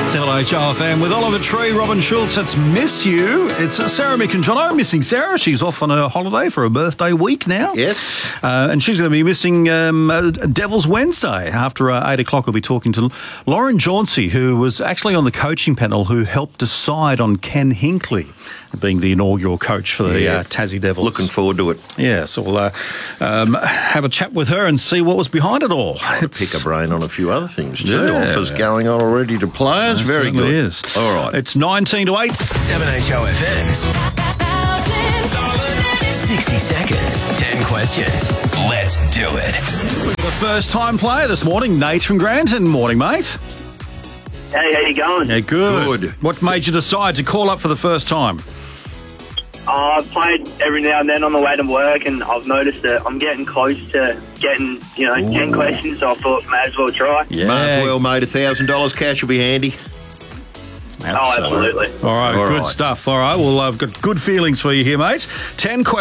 LHRFM with Oliver Tree, Robin Schultz. It's Miss You. It's Sarah Mick and John. I'm missing Sarah. She's off on a holiday for a birthday week now. Yes. And she's going to be missing Devil's Wednesday. After 8 o'clock, we'll be talking to Lauren Jauncey, who was actually on the coaching panel who helped decide on Ken Hinkley being the inaugural coach for the Tassie Devils. Looking forward to it. Yeah, so we'll have a chat with her and see what was behind it all. Pick a brain on a few other things too. Yeah. Offers going on already to players. Very good. It is. All right. It's 19 to 8. 7HOFM's 60 seconds, 10 questions. Let's do it. The first-time player this morning, Nate from Granton. Morning, mate. Hey, how you going? Yeah, good. Good. What made you decide to call up for the first time? I've played every now and then on the way to work, and I've noticed that I'm getting close to getting, 10 questions, so I thought may as well try. Yeah. May as well, mate. $1,000 cash will be handy. Oh, absolutely. All right, All good right. stuff. All right, well, I've got good feelings for you here, mate. 10 questions.